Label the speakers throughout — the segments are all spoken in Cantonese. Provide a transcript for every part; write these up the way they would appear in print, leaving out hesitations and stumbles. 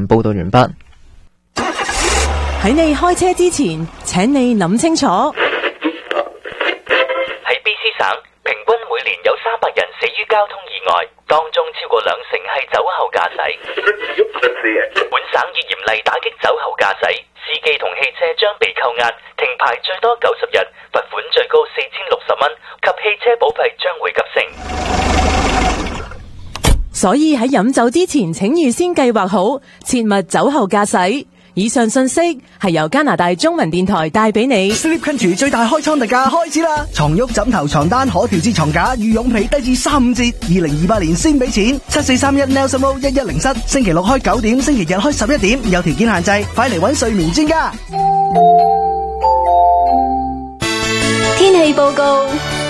Speaker 1: 報道完畢。
Speaker 2: 喺你開車之前，請你諗清楚。
Speaker 3: 喺 BC 省，平均每年有300人死於交通意外，當中超過20%係酒後駕駛。本省已嚴厲打擊酒後駕駛，司機同汽車將被扣押，停牌最多90日，罰款最高4060蚊，及汽車保費將會急升。
Speaker 2: 所以喺飲酒之前，請預先計劃好，切勿酒後駕駛。以上信息係由加拿大中文電台帶俾你。
Speaker 4: Sleep Country 最大開倉特價開始啦！床褥、枕頭、床單、可調節床架、羽絨被低至35折，2028年先俾錢。7431 Nelson Road 1107，星期六開9點，星期日開11點，有條件限制，快嚟揾睡眠專家。
Speaker 5: 天氣報告。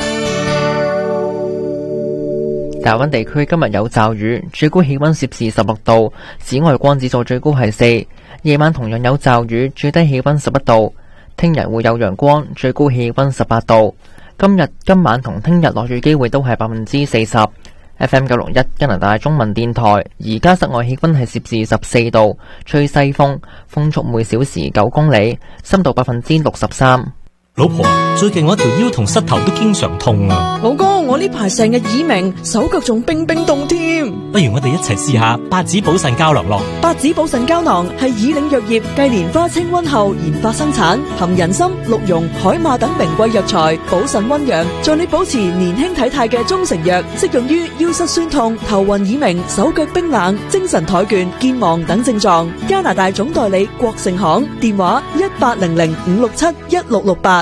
Speaker 1: 大灣地區今日有驟雨，最高氣溫攝氏16度，紫外光指數最高係4。夜晚同樣有驟雨，最低氣溫11度。聽日會有陽光，最高氣溫18度。今晚同聽日落雨機會都係40%。FM 901加拿大中文電台，而家室外氣溫係攝氏14度，吹西風，風速每小時9公里，深度63%。
Speaker 6: 老婆，最近我一條腰同膝頭都經常痛啊！
Speaker 7: 老公，我呢排成日耳鳴，手腳仲冰冰凍添。
Speaker 6: 不如我哋一齊試下八子補腎膠囊咯。
Speaker 7: 八子補腎膠囊係以嶺藥業繼蓮花清瘟後研發生產，含人參、鹿茸、海馬等名貴藥材，補腎溫陽，助你保持年輕體態嘅中成藥，適用於腰膝酸痛、頭暈耳鳴、手腳冰冷、精神怠倦、健忘等症狀。加拿大總代理國盛行，電話1800-567-1668。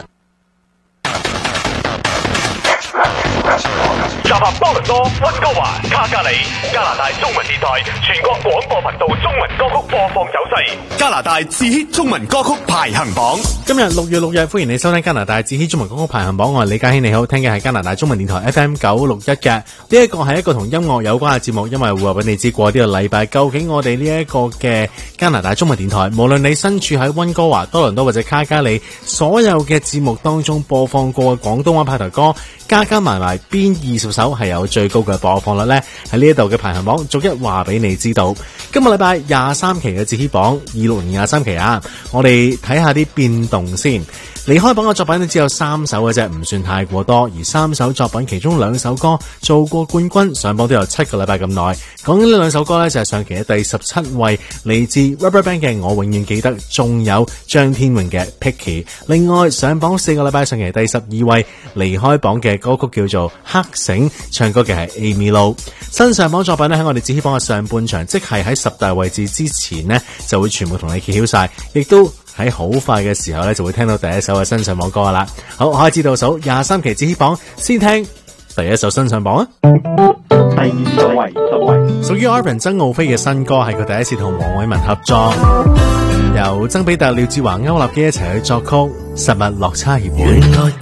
Speaker 8: 集合多倫多、溫哥華、卡加里，加拿大中文電台全國廣播頻道中文歌曲播放走勢，加拿大自 hit 中文歌曲排行榜。
Speaker 9: 今日6月6日，歡迎你收聽加拿大自 hit 中文歌曲排行榜。我係李嘉軒，你好，聽嘅係加拿大中文電台 FM 961嘅。呢一個係一個同音樂有關嘅節目，因為會話俾你知過呢個禮拜究竟我哋呢一個嘅加拿大中文電台，無論你身處喺溫哥華、多倫多或者卡加里，所有嘅節目當中播放過嘅廣東話派台歌，加埋邊20首係有最高嘅播放率呢？喺呢一度嘅排行榜逐一話俾你知道。今個禮拜23期嘅自 hit 榜，26年23期啊，我哋睇下啲變動先。離開榜嘅作品都只有3首嘅啫，唔算太過多。而3首作品其中2首歌做過冠軍，上榜都有7個禮拜咁耐。講緊呢2首歌呢，就係上期嘅第17位，嚟自 RubberBand 嘅《我永遠記得》，仲有張天穎嘅《Picky》。另外上榜4個禮拜，上期第12位，離開榜嘅歌曲叫做《黑醒》，唱歌嘅係 Amy Lo。新上榜作品呢，喺我哋自 hit 榜嘅上半場，即係喺10大位置之前呢，就會全部同你揭曉晒，亦都喺好快嘅時候咧，就會聽到第一首嘅新上榜歌啦。好，開始倒數23期自 hit 榜，先聽第一首新上榜啊！
Speaker 10: 第20位，
Speaker 9: 屬於 Arvin 曾奧飛嘅新歌，係佢第一次同黃偉文合作，由曾比特、廖志華、歐立基一齊去作曲，實物落差協會。
Speaker 11: 原來